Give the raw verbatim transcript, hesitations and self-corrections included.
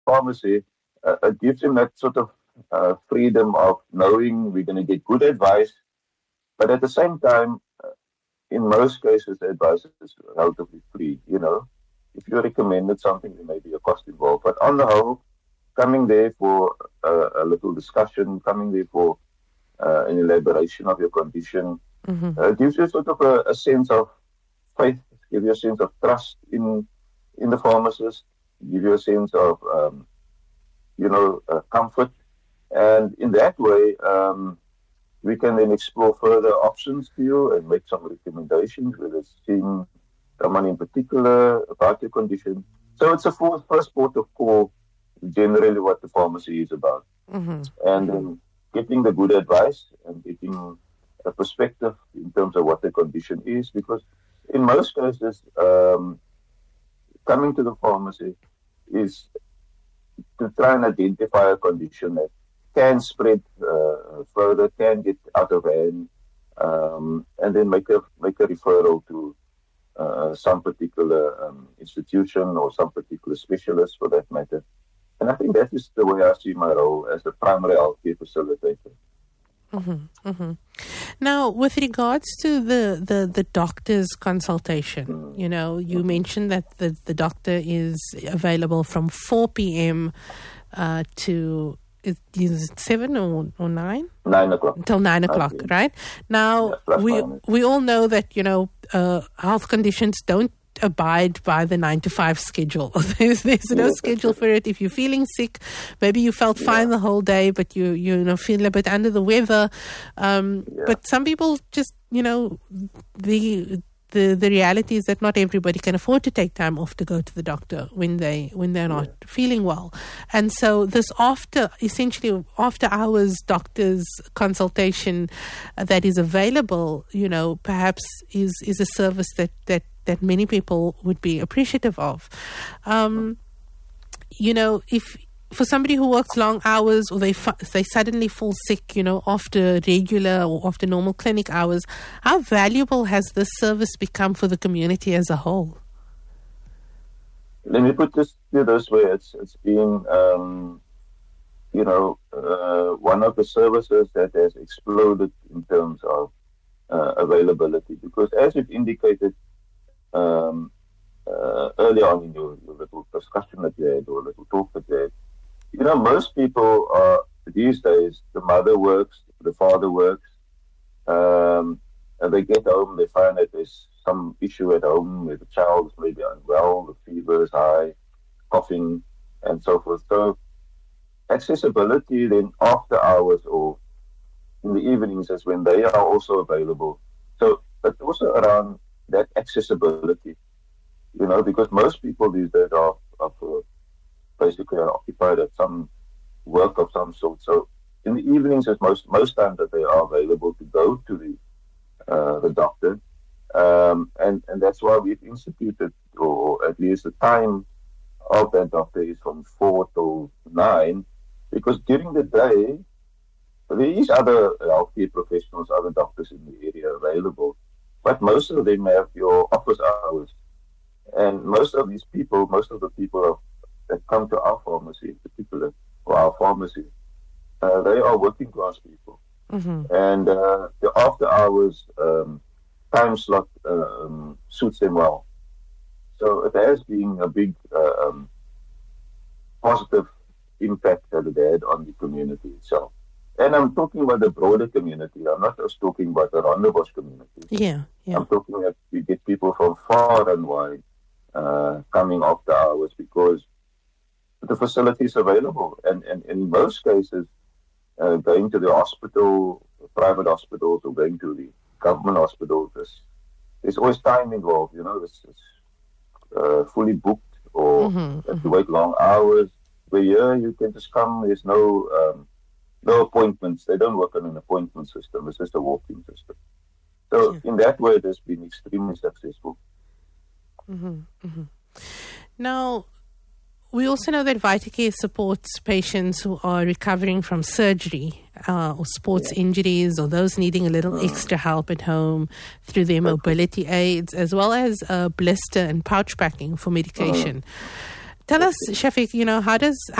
pharmacy, uh, it gives him that sort of uh, freedom of knowing we're going to get good advice, but at the same time, uh, in most cases, the advice is relatively free. You know, if you recommended something, there may be a cost involved, but on the whole, coming there for a, a little discussion, coming there for uh, an elaboration of your condition, mm-hmm. uh, gives you sort of a, a sense of faith, gives you a sense of trust in in the pharmacist, give you a sense of um, you know uh, comfort, and in that way, um, we can then explore further options to you and make some recommendations, whether it's seeing someone in particular about your condition. So it's a first port of call, generally what the pharmacy is about. Mm-hmm. And um, getting the good advice and getting a perspective in terms of what the condition is, because in most cases, um, coming to the pharmacy is to try and identify a condition that can spread uh, further, can get out of hand, um, and then make a make a referral to uh, some particular um, institution or some particular specialist for that matter. And I think that is the way I see my role as a primary healthcare facilitator. Mm-hmm, mm-hmm. Now, with regards to the, the, the doctor's consultation, mm. you know, you mm-hmm. mentioned that the, the doctor is available from four p.m. Uh, to is, is it seven or, or nine? Nine o'clock. Until nine o'clock, okay. Right? Now, yeah, we we all know that, you know, uh, health conditions don't abide by the nine to five schedule. there's there's no yeah, schedule for it. If you're feeling sick, maybe you felt fine yeah. the whole day, but you you know feel a bit under the weather. Um, yeah. But some people just, you know, the the the reality is that not everybody can afford to take time off to go to the doctor when they when they're not yeah. feeling well. And so this after essentially after hours doctor's consultation uh, that is available, you know, perhaps is is a service that that that many people would be appreciative of. Um, you know, if for somebody who works long hours or they fu- they suddenly fall sick, you know, after regular or after normal clinic hours, how valuable has this service become for the community as a whole? Let me put this this way. It's, it's been, um, you know, uh, one of the services that has exploded in terms of uh, availability, because as you've indicated, Um, uh, early on in your, your little discussion that you had or little talk that you had, you know, most people are, these days, the mother works, the father works, um, and they get home, they find that there's some issue at home where the child is maybe unwell, the fever is high, coughing, and so forth. So accessibility then after hours or in the evenings is when they are also available. So it's also around that accessibility, you know, because most people these days are, are basically are occupied at some work of some sort. So in the evenings, it's most most times that they are available to go to the uh, the doctor, um, and and that's why we've instituted, or at least the time of that doctor is from four till nine, because during the day there is other healthcare professionals, other doctors in the area available. But most of them have your office hours. And most of these people, most of the people that come to our pharmacy in particular, or our pharmacy, uh, they are working class people. Mm-hmm. And uh, the after hours um, time slot um, suits them well. So it has been a big uh, um, positive impact that it had on the community itself. And I'm talking about the broader community. I'm not just talking about the Rondebosch community. Yeah, yeah. I'm talking that we get people from far and wide uh, coming after hours because the facility is available. And, and in most cases, uh, going to the hospital, private hospitals, or going to the government hospitals, there's, there's always time involved. You know, it's, it's uh, fully booked, or mm-hmm, you have mm-hmm. to wait long hours. Where here you can just come. There's no um, No appointments. They don't work on an appointment system. It's just a walk-in system. So yeah. in that way, it has been extremely successful. Mm-hmm, mm-hmm. Now, we also know that VitaCare supports patients who are recovering from surgery uh, or sports yeah. injuries, or those needing a little mm. extra help at home through their mobility aids, as well as uh, blister and pouch packing for medication. Mm. Tell us, Shafiq, you know, how does